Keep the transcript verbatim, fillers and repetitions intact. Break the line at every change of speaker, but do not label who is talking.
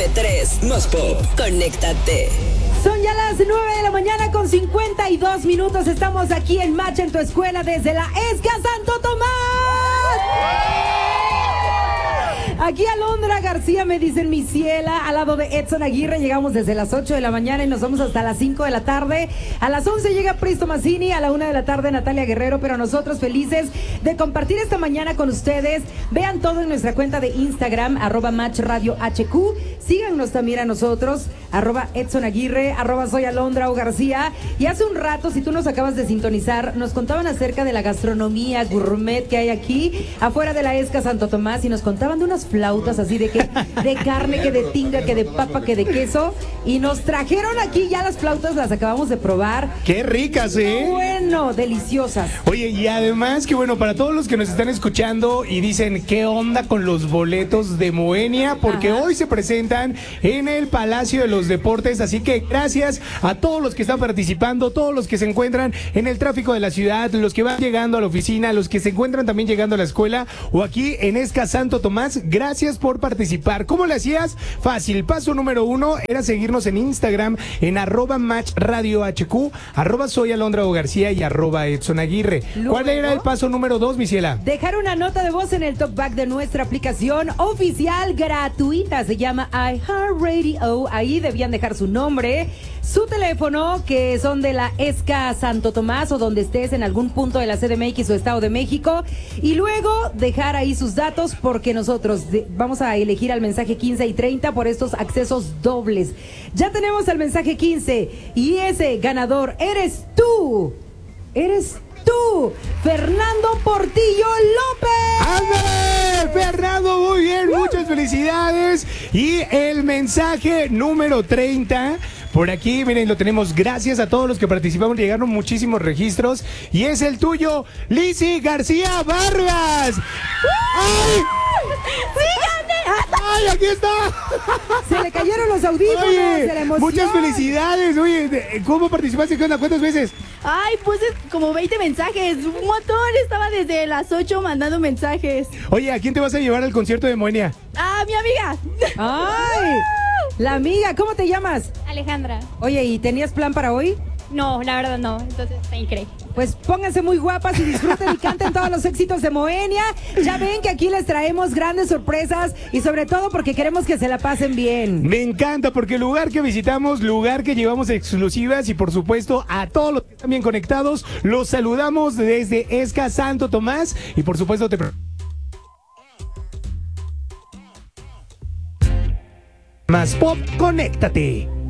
Ponte tres. Más pop. Conéctate.
Son ya las nueve de la mañana con cincuenta y dos minutos. Estamos aquí en Match en tu escuela desde la ESCA Santo Tomás. Aquí Alondra García, me dicen mi ciela, al lado de Edson Aguirre. Llegamos desde las ocho de la mañana y nos vamos hasta las cinco de la tarde. A las once llega Pristo Mazzini, a la una de la tarde Natalia Guerrero, pero nosotros felices de compartir esta mañana con ustedes. Vean todo en nuestra cuenta de Instagram, arroba Match Radio H Q. Síganos también a nosotros, arroba Edson Aguirre, arroba soy Alondra o García. Y hace un rato, si tú nos acabas de sintonizar, nos contaban acerca de la gastronomía gourmet que hay aquí, afuera de la ESCA Santo Tomás, y nos contaban de unas flautas así de que de carne, que de tinga, que de papa, que de queso, y nos trajeron aquí ya las flautas, las acabamos de probar.
¡Qué ricas, eh!
Bueno, deliciosas.
Oye, y además que bueno, para todos los que nos están escuchando y dicen, ¿qué onda con los boletos de Moenia? Porque Ajá. hoy se presentan en el Palacio de los Deportes, así que gracias a todos los que están participando, todos los que se encuentran en el tráfico de la ciudad, los que van llegando a la oficina, los que se encuentran también llegando a la escuela o aquí en ESCA Santo Tomás. Gracias por participar. ¿Cómo le hacías? Fácil. Paso número uno era seguirnos en Instagram en arroba Match Radio H Q, arroba soy Alondra o García y arroba Edson Aguirre. Luego, ¿cuál era el paso número dos, mi ciela?
Dejar una nota de voz en el talkback de nuestra aplicación oficial gratuita. Se llama iHeartRadio. Ahí debían dejar su nombre, su teléfono, que son de la ESCA Santo Tomás o donde estés en algún punto de la C D M X o Estado de México, y luego dejar ahí sus datos porque nosotros de, vamos a elegir al mensaje quince y treinta por estos accesos dobles. Ya tenemos al mensaje quince y ese ganador eres tú. Eres tú, Fernando Portillo López.
¡Ándale! Fernando, muy bien, uh. muchas felicidades. Y el mensaje número treinta, por aquí, miren, lo tenemos. Gracias a todos los que participamos, llegaron muchísimos registros. Y es el tuyo, Lizzy García Vargas. ¡Ay! ¡Ay, aquí está!
Se le cayeron los audífonos,
Oye,
de la emoción.
Muchas felicidades. Oye, ¿cómo participaste? ¿Qué onda? ¿Cuántas veces?
Ay, pues como veinte mensajes, un montón. Estaba desde las ocho mandando mensajes.
Oye, ¿a quién te vas a llevar al concierto de Moenia?
Ah, mi amiga.
¡Ay! La amiga, ¿cómo te llamas?
Alejandra.
Oye, ¿y tenías plan para hoy?
No, la verdad no, entonces está increíble.
Pues pónganse muy guapas y disfruten y canten todos los éxitos de Moenia. Ya ven que aquí les traemos grandes sorpresas y sobre todo porque queremos que se la pasen bien.
Me encanta porque el lugar que visitamos, lugar que llevamos exclusivas y por supuesto a todos los que están bien conectados, los saludamos desde ESCA Santo Tomás y por supuesto te... Más pop, conéctate.